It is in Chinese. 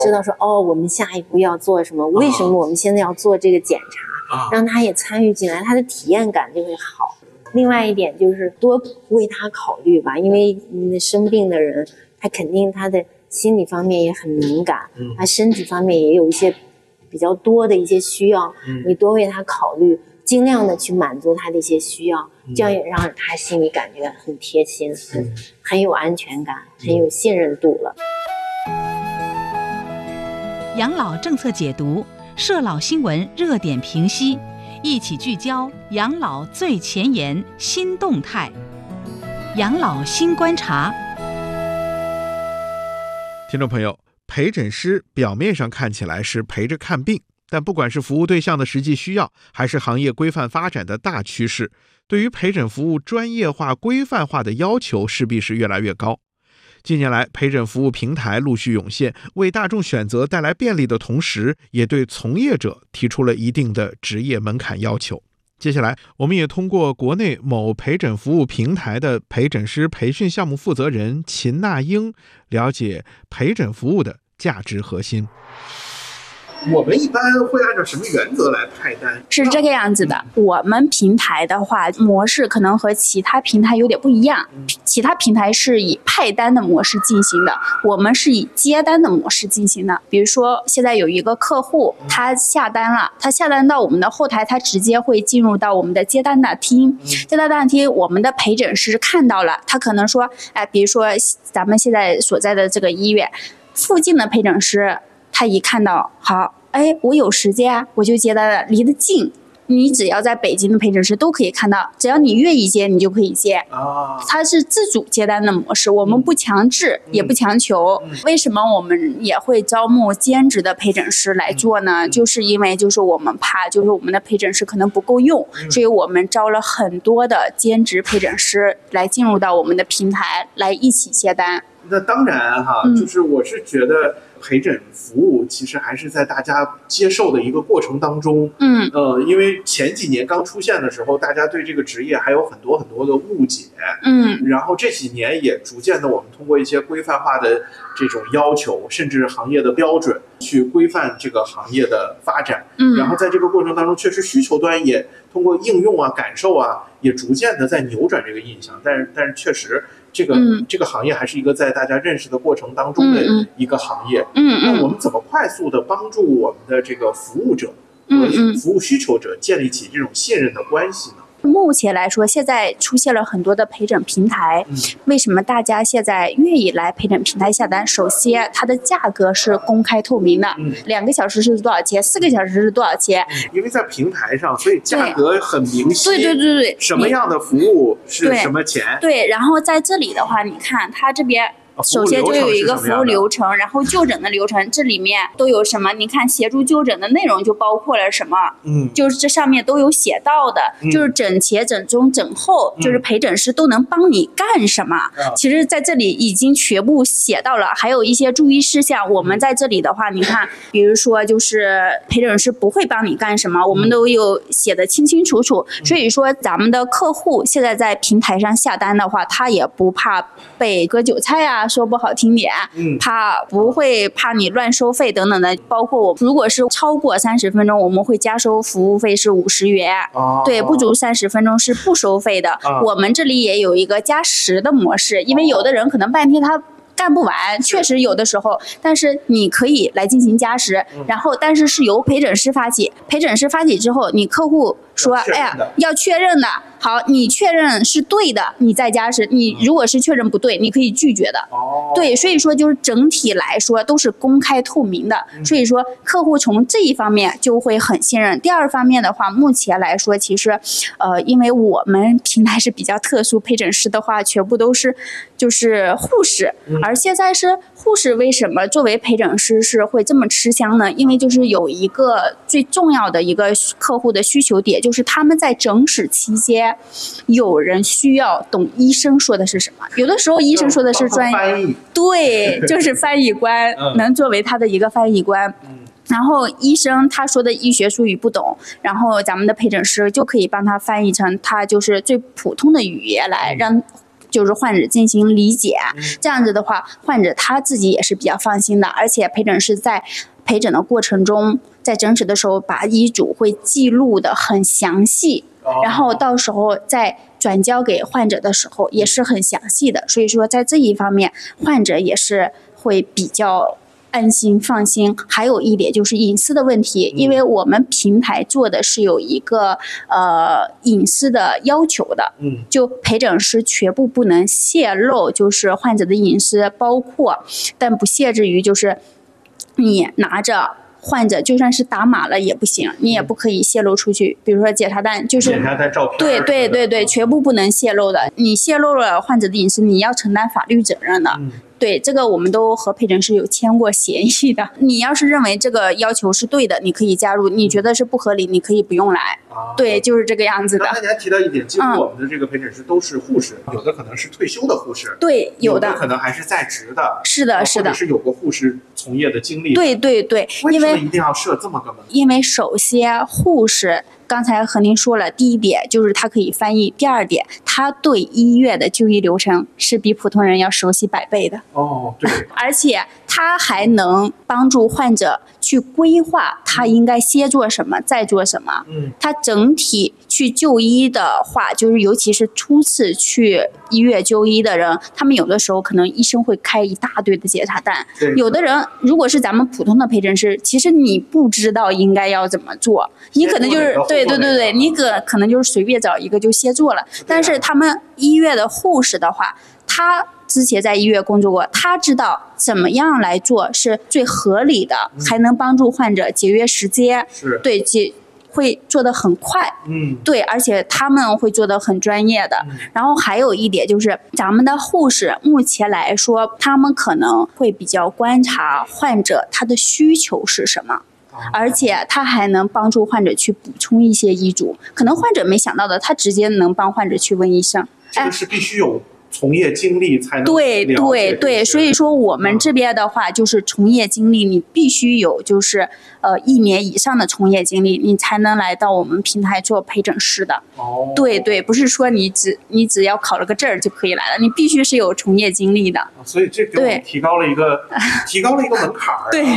知道说我们下一步要做什么，为什么我们现在要做这个检查，让他也参与进来，他的体验感就会好。另外一点就是多为他考虑吧，因为生病的人他肯定他的心理方面也很敏感，他身体方面也有一些比较多的一些需要，你多为他考虑，尽量的去满足他的一些需要，这样也让他心里感觉很贴心，很有安全感，很有信任度了。 养老政策解读，社老新闻热点评析，一起聚焦养老最前沿新动态，养老新观察。 听众朋友，陪诊师表面上看起来是陪着看病，但不管是服务对象的实际需要，还是行业规范发展的大趋势，对于陪诊服务专业化、规范化的要求势必是越来越高。近年来，陪诊服务平台陆续涌现，为大众选择带来便利的同时，也对从业者提出了一定的职业门槛要求。接下来，我们也通过国内某陪诊服务平台的陪诊师培训项目负责人秦娜英，了解陪诊服务的价值核心。 我们一般会按照什么原则来派单？ 是这个样子的，我们平台的话模式可能和其他平台有点不一样，其他平台是以派单的模式进行的，我们是以接单的模式进行的。比如说现在有一个客户他下单了，他下单到我们的后台，他直接会进入到我们的接单大厅，接单大厅我们的陪诊师看到了，他可能说比如说咱们现在所在的这个医院附近的陪诊师，他一看到好，我有时间我就接单了，离得近，你只要在北京的陪诊师都可以看到，只要你愿意接你就可以接它是自主接单的模式，我们不强制也不强求。为什么我们也会招募兼职的陪诊师来做呢？就是因为就是我们怕就是我们的陪诊师可能不够用，所以我们招了很多的兼职陪诊师来进入到我们的平台来一起接单。 那当然就是我是觉得陪诊服务其实还是在大家接受的一个过程当中，因为前几年刚出现的时候，大家对这个职业还有很多很多的误解，然后这几年也逐渐的我们通过一些规范化的这种要求，甚至行业的标准去规范这个行业的发展，然后在这个过程当中，确实需求端也通过应用感受也逐渐的在扭转这个印象，但是确实这个行业还是一个在大家认识的过程当中的一个行业。那我们怎么快速的帮助我们的这个服务者和服务需求者建立起这种信任的关系呢？ 目前来说，现在出现了很多的陪诊平台，为什么大家现在愿意来陪诊平台下单？首先，它的价格是公开透明的，2个小时是多少钱，4个小时是多少钱？ 因为在平台上，所以价格很明晰。 对， 什么样的服务是什么钱？ 对，然后在这里的话，你看它这边。首先就有一个服务流程，然后就诊的流程，这里面都有什么？你看协助就诊的内容就包括了什么？就是这上面都有写到的，就是诊前、诊中、诊后，就是陪诊师都能帮你干什么？其实在这里已经全部写到了，还有一些注意事项。我们在这里的话，你看，比如说就是陪诊师不会帮你干什么，我们都有写的清清楚楚。所以说，咱们的客户现在在平台上下单的话，他也不怕被割韭菜说不好听点，怕你乱收费等等的，包括我如果是超过30分钟，我们会加收服务费是50元，对，不足30分钟是不收费的。我们这里也有一个加时的模式，因为有的人可能半天他干不完，确实有的时候，但是你可以来进行加时，然后但是是由陪诊师发起，陪诊师发起之后，你客户说要确认的，好，你确认是对的，你再加时，你如果是确认不对，你可以拒绝的。对，所以说就是整体来说都是公开透明的，所以说客户从这一方面就会很信任。第二方面的话，目前来说其实因为我们平台是比较特殊，陪诊师的话全部都是就是护士，而现在是护士为什么作为陪诊师是会这么吃香呢？因为就是有一个最重要的一个客户的需求点，就是他们在诊室期间有人需要懂医生说的是什么，有的时候医生说的是专业，对，就是翻译官能作为他的一个翻译官。然后医生他说的医学术语不懂，然后咱们的陪诊师就可以帮他翻译成他就是最普通的语言来让就是患者进行理解，这样子的话，患者他自己也是比较放心的，而且陪诊师在陪诊的过程中，在诊室的时候把医嘱会记录的很详细，然后到时候在转交给患者的时候也是很详细的，所以说在这一方面患者也是会比较安心放心。还有一点就是隐私的问题，因为我们平台做的是有一个隐私的要求的，就陪诊师全部不能泄露就是患者的隐私，包括但不限制于就是你拿着患者就算是打码了也不行，你也不可以泄露出去，比如说检查单就是检查单照片， 对，全部不能泄露的，你泄露了患者的隐私，你要承担法律责任的。对，这个我们都和陪诊师有签过协议的。你要是认为这个要求是对的，你可以加入；你觉得是不合理，你可以不用来。对，就是这个样子的。 刚才你还提到一点，几乎我们的这个陪诊师都是护士，有的可能是退休的护士， 对，有的可能还是在职的， 是的， 或者是有过护士从业的经历。 对， 为什么一定要设这么个门槛？ 因为首先护士。刚才和您说了，第一点就是它可以翻译，第二点，它对医院的就医流程是比普通人要熟悉100倍的。 对， 而且它还能帮助患者去规划他应该先做什么，再做什么。它整体去就医的话，就是尤其是初次去医院就医的人，他们有的时候可能医生会开一大堆的检查单，有的人如果是咱们普通的陪诊师，其实你不知道应该要怎么做，你可能就是对，你可能就是随便找一个就先做了。但是他们医院的护士的话，他之前在医院工作过，他知道怎么样来做是最合理的，还能帮助患者节约时间，对，会做得很快，对，而且他们会做得很专业的。然后还有一点就是，咱们的护士目前来说，他们可能会比较观察患者他的需求是什么。而且他还能帮助患者去补充一些医嘱，可能患者没想到的，他直接能帮患者去问医生。 这个是必须有从业经历才能对，所以说我们这边的话，就是从业经历，你必须有就是1年以上的从业经历，你才能来到我们平台做陪诊师的。对，不是说你只要考了个证就可以来了，你必须是有从业经历的。 所以这给我们提高了一个门槛。对。